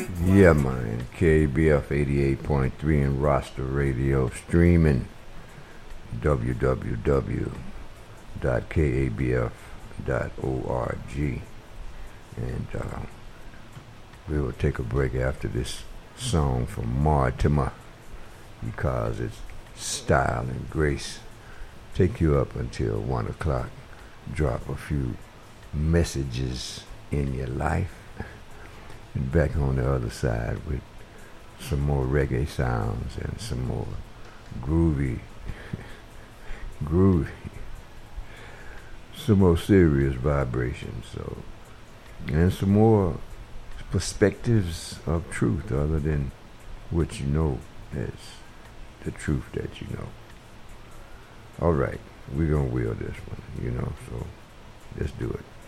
Yeah, man. KBF 88.3 and Roster Radio streaming www.kabf.org. And we will take a break after this song from Mortimer because it's style and grace. Take you up until 1 o'clock. Drop a few messages in your life. And back on the other side with some more reggae sounds and some more groovy, some more serious vibrations. So, and some more perspectives of truth other than what you know as the truth that you know. All right, we're gonna wheel this one, so let's do it.